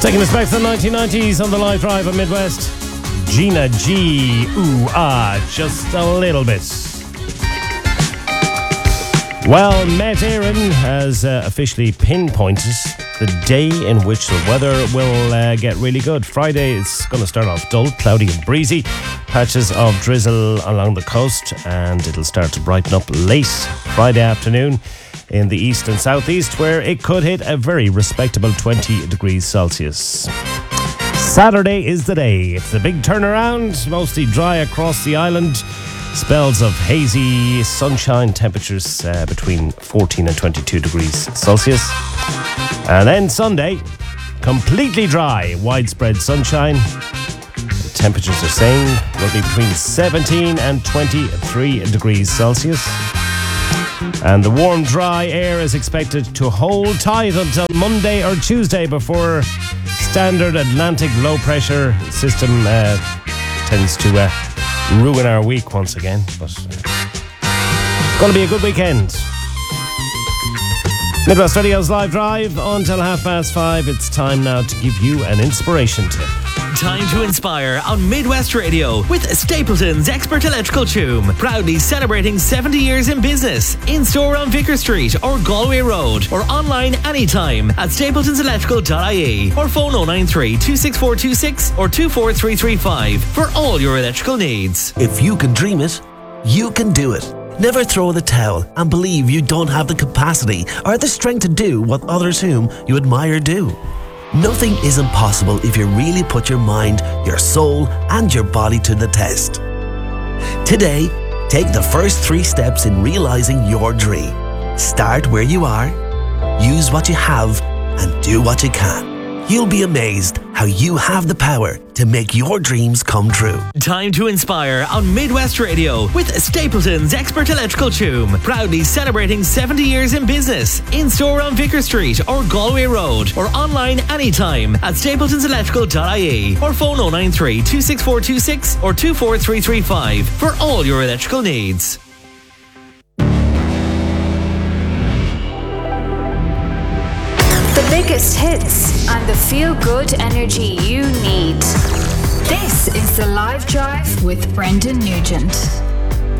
Taking us back to the 1990s on the live drive on Midwest. Gina G. Ooh, just a little bit. Well, Met Aaron has officially pinpointed the day in which the weather will get really good. Friday is going to start off dull, cloudy and breezy. Patches of drizzle along the coast, and it'll start to brighten up late Friday afternoon in the east and southeast, where it could hit a very respectable 20 degrees Celsius. Saturday is the day. It's a big turnaround, mostly dry across the island. Spells of hazy sunshine, temperatures between 14 and 22 degrees Celsius. And then Sunday, completely dry, widespread sunshine. The temperatures are saying will be between 17 and 23 degrees Celsius. And the warm, dry air is expected to hold tight until Monday or Tuesday before standard Atlantic low-pressure system tends to ruin our week once again. But it's going to be a good weekend. Midwest Radio's live drive until 5:30. It's time now to give you an inspiration tip. Time to inspire on Midwest Radio with Stapleton's Expert Electrical Tomb. Proudly celebrating 70 years in business. In store on Vicar Street or Galway Road, or online anytime at stapletonselectrical.ie, or phone 093 26426 or 24335 for all your electrical needs. If you can dream it, you can do it. Never throw in the towel and believe you don't have the capacity or the strength to do what others whom you admire do. Nothing is impossible if you really put your mind, your soul, and your body to the test. Today, take the first 3 steps in realizing your dream. Start where you are, use what you have, and do what you can. You'll be amazed how you have the power to make your dreams come true. Time to inspire on Midwest Radio with Stapleton's Expert Electrical Tomb. Proudly celebrating 70 years in business. In store on Vicar Street or Galway Road, or online anytime at stapletonselectrical.ie, or phone 093 26426 or 24335 for all your electrical needs. Biggest hits and the feel-good energy you need. This is The Live Drive with Brendan Nugent.